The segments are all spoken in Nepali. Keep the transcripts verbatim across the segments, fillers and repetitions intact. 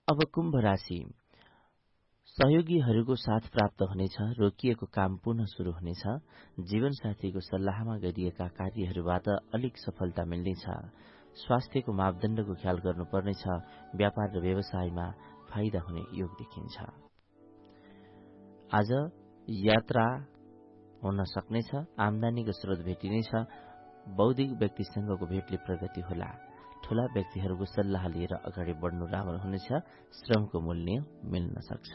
अब कुम्भ राशि सहयोगीहरूको साथ प्राप्त हुनेछ। रोकिएको काम पुनः शुरू हुनेछ। जीवनसाथीको सल्लाहमा गरिएका कार्यहरूबाट अलिक सफलता मिल्नेछ। स्वास्थ्यको मापदण्डको ख्याल गर्नुपर्नेछ। व्यापार र व्यवसायमा फाइदा हुने योग देखिन्छ। आज यात्रा हुन सक्नेछ। आमदानीको स्रोत भेटिनेछ। बौद्धिक व्यक्तिसँगको भेटले प्रगति होला। ठूला व्यक्तिहरूको सल्लाह लिएर अगाडि बढ्नु राम्रो हुनेछ। श्रमको मूल्य मिल्न सक्छ।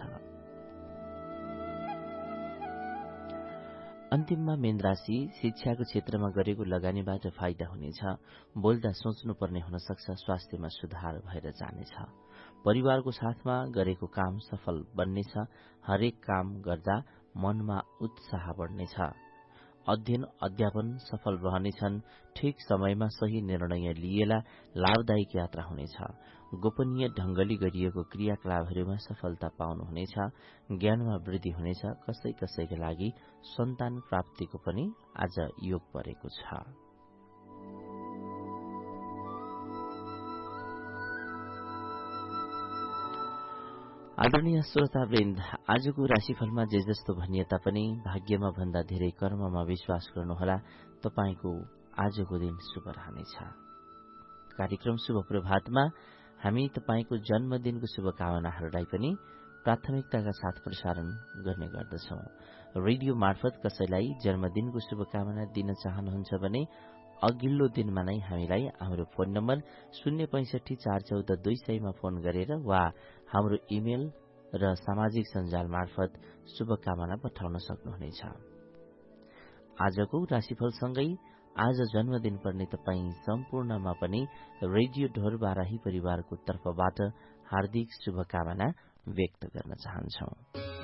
अन्तिममा मीन राशि शिक्षाको क्षेत्रमा गरेको लगानीबाट फाइदा हुनेछ। बोल्दा सोच्नुपर्ने हुन सक्छ। स्वास्थ्यमा सुधार भएर जानेछ। परिवारको साथमा गरेको काम सफल बन्नेछ। हरेक काम गर्दा मनमा उत्साह बढ्नेछ। अध्ययन अध्यापन सफल रहनेछन्। ठिक समयमा सही निर्णय लिएला लाभदायक यात्रा हुनेछ। गोपनीय ढंगले गरिएको क्रियाकलापहरूमा सफलता पाउनुहुनेछ। ज्ञानमा वृद्धि हुनेछ। कसै कसैका लागि सन्तान प्राप्तिको पनि आज योग परेको छ। आदरणीय श्रोतावृन्द, आजको राशिफलमा जे जस्तो भनिए तापनि भाग्यमा भन्दा धेरै कर्ममा विश्वास गर्नुहोला। तपाईको आजको दिन शुभ रहनेछ। कार्यक्रम शुभ प्रभातमा हामी तपाईको जन्मदिनको शुभकामनाहरूलाई पनि प्राथमिकताका साथ प्रसारण गर्ने गर्दछौं। रेडियो मार्फत कसैलाई जन्मदिनको शुभकामना दिन चाहनुहुन्छ भने अघिल्लो दिनमा नै हामीलाई हाम्रो फोन नम्बर शून्य पैंसठी चार चौध दुई सयमा फोन गरेर वा हाम्रो इमेल र सामाजिक सञ्जाल मार्फत शुभकामना पठाउन सक्नुहुनेछ। आजको राशिफलसँगै आज जन्मदिन पर्ने तपाई सम्पूर्णमा पनि रेडियो ढोर बाराही परिवारको तर्फबाट हार्दिक शुभकामना व्यक्त गर्न चाहन्छौ।